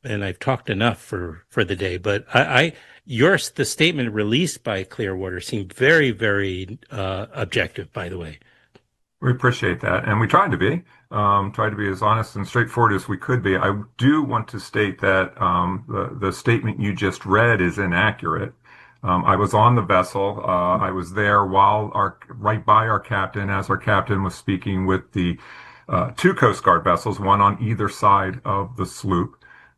and I've talked enough for the day. But the statement released by Clearwater seemed very, very objective, by the way. We appreciate that, and we tried to be as honest and straightforward as we could be. I do want to state that the statement you just read is inaccurate. I was on the vessel. I was there right by our captain, as our captain was speaking with the two Coast Guard vessels, one on either side of the sloop.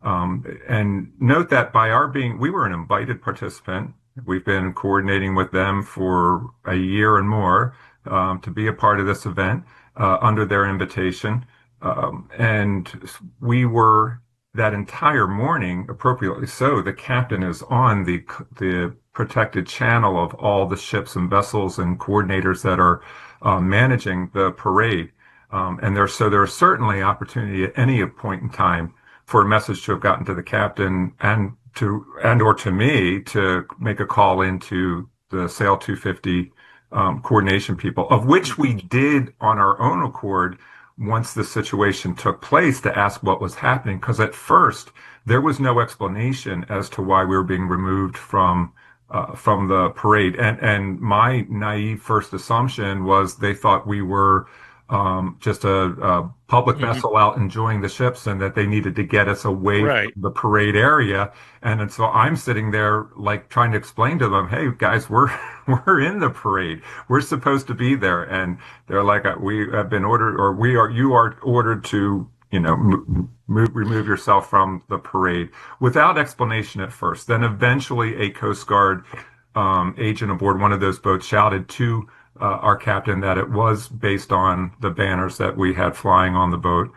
And note that we were an invited participant. We've been coordinating with them for a year and more to be a part of this event under their invitation. And we were that entire morning, appropriately so. The captain is on the protected channel of all the ships and vessels and coordinators that are managing the parade. And there is certainly opportunity at any point in time for a message to have gotten to the captain or to me to make a call into the Sail 250 coordination people, of which we did on our own accord once the situation took place, to ask what was happening. Because at first there was no explanation as to why we were being removed from the parade, and my naive first assumption was they thought we were just a public Mhm. vessel out enjoying the ships, and that they needed to get us away from Right. the parade area. And so I'm sitting there like trying to explain to them, "Hey guys, we're in the parade. We're supposed to be there." And they're like, "We have been ordered, or you are ordered to, remove yourself from the parade," without explanation at first. Then eventually a Coast Guard agent aboard one of those boats shouted to our captain that it was based on the banners that we had flying on the boat.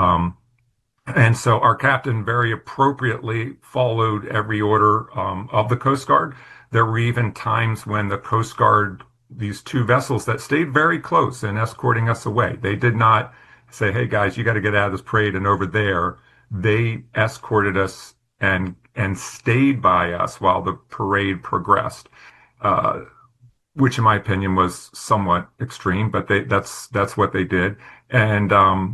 And so our captain very appropriately followed every order of the Coast Guard. There were even times when the Coast Guard, these two vessels that stayed very close in escorting us away, they did not say, "Hey guys, you got to get out of this parade and over there." They escorted us and stayed by us while the parade progressed. Uh, which in my opinion was somewhat extreme, but that's what they did. And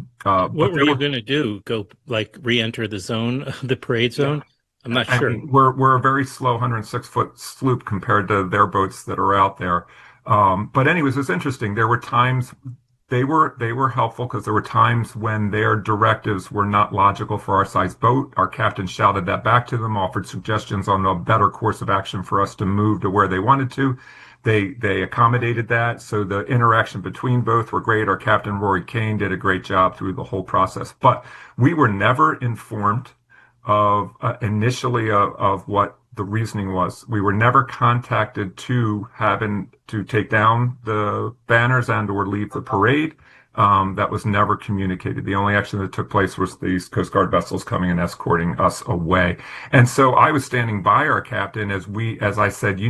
What but were there you were going to do? Go like re-enter the zone, the parade yeah, zone? I'm not I sure. mean we're a very slow 106-foot sloop compared to their boats that are out there. But anyways, it's interesting. There were times they were helpful, because there were times when their directives were not logical for our size boat. Our captain shouted that back to them, offered suggestions on a better course of action for us to move to where they wanted to. They accommodated that, so the interaction between both were great. Our captain, Rory Kane, did a great job through the whole process. But we were never informed of initially of what the reasoning was. We were never contacted to having to take down the banners and or leave the parade. That was never communicated. The only action that took place was these Coast Guard vessels coming and escorting us away. And so I was standing by our captain as I said,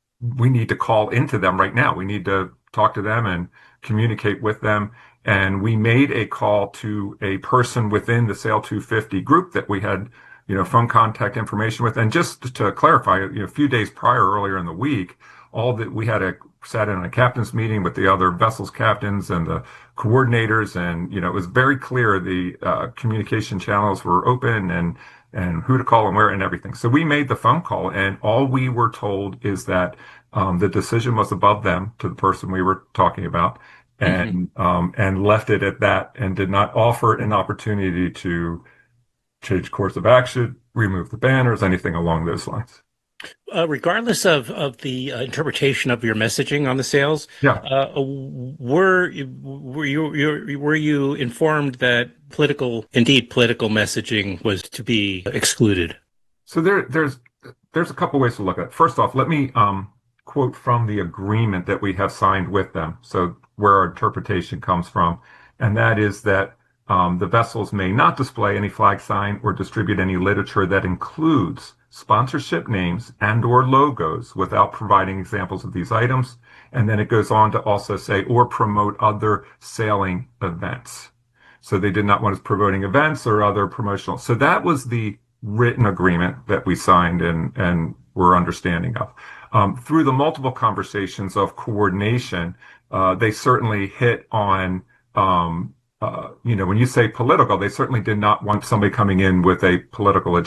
we need to call into them right now. We need to talk to them and communicate with them. And we made a call to a person within the Sail 250 group that we had, phone contact information with. And just to clarify, a few days prior, earlier in the week, all that we had sat in a captain's meeting with the other vessels captains and the coordinators, and it was very clear the communication channels were open, and who to call and where and everything. So we made the phone call, and all we were told is that the decision was above them, to the person we were talking about, Mhm. and left it at that, and did not offer an opportunity to change course of action, remove the banners, anything along those lines. Regardless of the interpretation of your messaging on the sales, Yeah. were you informed that political messaging was to be excluded? So there's a couple ways to look at it. First off, let me quote from the agreement that we have signed with them. So where our interpretation comes from, and that is that the vessels may not display any flag sign or distribute any literature that includes sponsorship names and or logos without providing examples of these items. And then it goes on to also say, or promote other sailing events. So they did not want us promoting events or other promotional. So that was the written agreement that we signed and were understanding of. Through the multiple conversations of coordination, they certainly hit on, when you say political, they certainly did not want somebody coming in with a political agenda.